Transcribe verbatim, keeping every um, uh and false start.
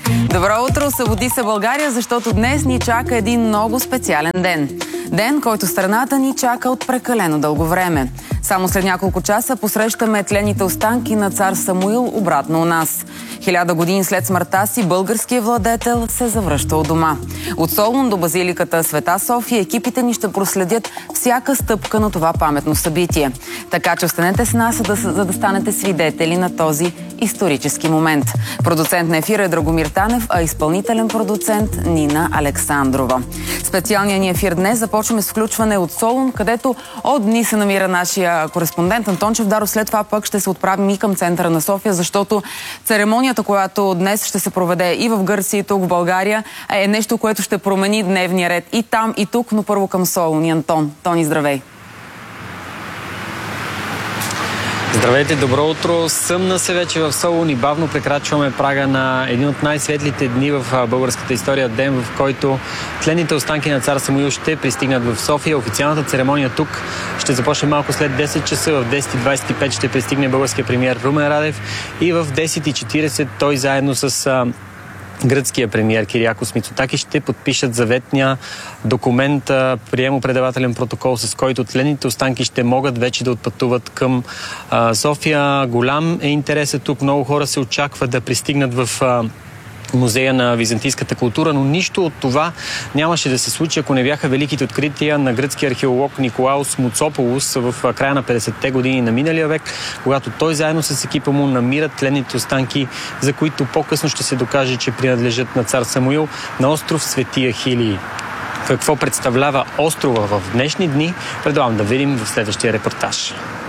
Добро утро, събуди се България, защото днес ни чака един много специален ден. Ден, който страната ни чака от прекалено дълго време. Само след няколко часа посрещаме тлените останки на цар Самуил обратно у нас. Хиляда години след смъртта си българският владетел се завръща от дома. От Солун до базиликата Света София екипите ни ще проследят всяка стъпка на това паметно събитие. Така че останете с нас, за да станете свидетели на този исторически момент. Продуцент на ефира е Драгомир Танев, а изпълнителен продуцент Нина Александрова. Специалният ни ефир днес започваме с включване от Солун, където от дни се намира нашия кореспондент Антон Чавдаров. След това пък ще се отправим и към центъра на София, защото церемонията, която днес ще се проведе и в Гърция, и тук в България, е нещо, което ще промени дневния ред и там, и тук, но първо към Солун. И Антон. Тони, здравей! Здравейте, добро утро! Съмна се вече в Солун и бавно прекрачваме прага на един от най-светлите дни в българската история, ден, в който тленните останки на цар Самуил ще пристигнат в София. Официалната церемония тук ще започне малко след десет часа. В десет и двадесет и пет ще пристигне българския премиер Румен Радев и в десет и четиридесет той заедно с а, гръцкия премиер Кириакос Мицотакис ще подпишат заветния документ, приемо-предавателен протокол, с който тленните останки ще могат вече да отпътуват към а, София. Голям е интересът тук. Много хора се очаква да пристигнат в а, музея на византийската култура, но нищо от това нямаше да се случи, ако не бяха великите открития на гръцкия археолог Николаус Муцополус в края на петдесетте години на миналия век, когато той заедно с екипа му намират тленните останки, за които по-късно ще се докаже, че принадлежат на цар Самуил, на остров Свети Ахилий. Какво представлява острова в днешни дни, предлагам да видим в следващия репортаж.